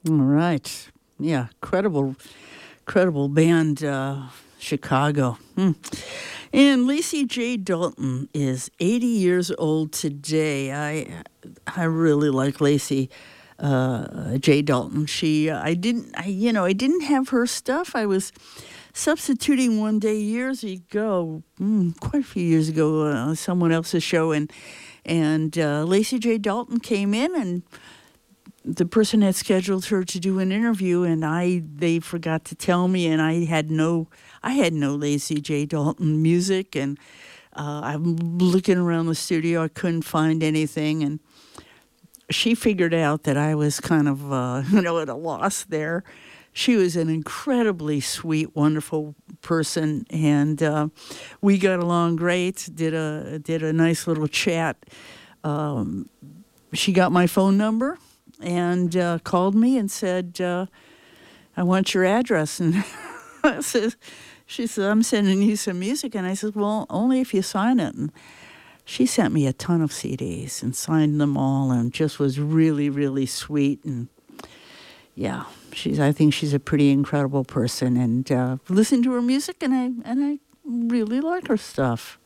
All right. Yeah, credible band, Chicago. And Lacey J. Dalton is 80 years old today. I really like Lacey J. Dalton. I didn't have her stuff. I was substituting one day years ago, quite a few years ago, someone else's show, and Lacey J. Dalton came in, and the person had scheduled her to do an interview, and they forgot to tell me, and I had no Lacey J. Dalton music, and I'm looking around the studio, I couldn't find anything, and she figured out that I was kind of at a loss there. She was an incredibly sweet, wonderful person, and we got along great. Did a nice little chat. She got my phone number and called me and said, "I want your address." And she said, "I'm sending you some music." And I said, "Well, only if you sign it." And she sent me a ton of CDs and signed them all, and just was really, really sweet. And yeah, I think she's a pretty incredible person. And listen to her music, and I really like her stuff.